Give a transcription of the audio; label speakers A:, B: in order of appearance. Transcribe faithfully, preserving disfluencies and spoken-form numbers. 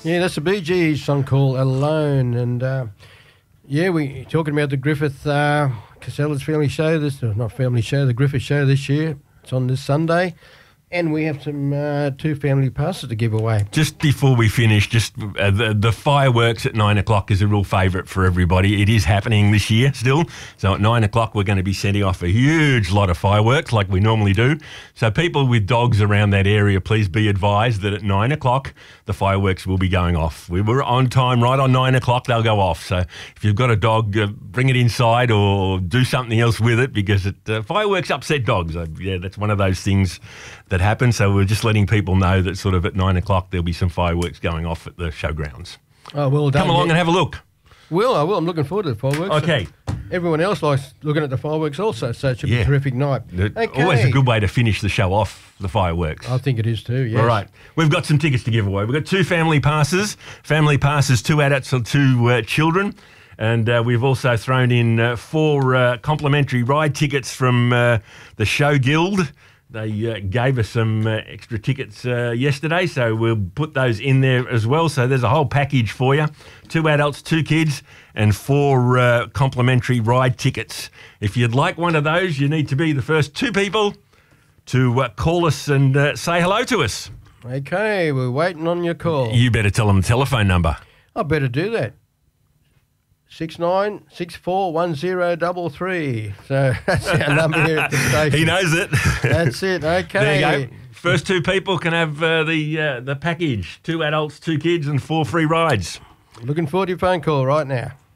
A: Yeah, that's the Bee Gees song called Alone. And, uh, yeah, we talking about the Griffith uh, Casella's family show, this, or not family show, the Griffith show this year. It's on this Sunday. And we have some uh, two family passes to give away.
B: Just before we finish, just uh, the, the fireworks at nine o'clock is a real favourite for everybody. It is happening this year still. So at nine o'clock, we're going to be sending off a huge lot of fireworks like we normally do. So people with dogs around that area, please be advised that at nine o'clock, the fireworks will be going off. We were on time, right on nine o'clock, they'll go off. So if you've got a dog, uh, bring it inside or do something else with it, because it, uh, fireworks upset dogs. Uh, yeah, that's one of those things that happen. So we're just letting people know that sort of at nine o'clock there'll be some fireworks going off at the showgrounds.
A: Oh, well done.
B: Come along
A: yeah.
B: and have a look.
A: Will, I will. I'm looking forward to the fireworks.
B: Okay.
A: Everyone else likes looking at the fireworks also, so it should
B: Yeah.
A: be a terrific night. Okay.
B: Always a good way to finish the show off, the fireworks.
A: I think it is too, yes.
B: All right. We've got some tickets to give away. We've got two family passes. Family passes, two adults and two uh, children. And uh, we've also thrown in uh, four uh, complimentary ride tickets from uh, the Show Guild. They uh, gave us some uh, extra tickets uh, yesterday, so we'll put those in there as well. So there's a whole package for you. Two adults, two kids, and four uh, complimentary ride tickets. If you'd like one of those, you need to be the first two people to uh, call us and uh, say hello to us.
A: Okay, we're waiting on your call.
B: You better tell them the telephone number.
A: I better do that. Six nine six four one zero double three. So that's our number here at the station.
B: He knows it.
A: That's it. Okay.
B: There you go. First two people can have uh, the uh, the package: two adults, two kids, and four free rides.
A: Looking forward to your phone call right now.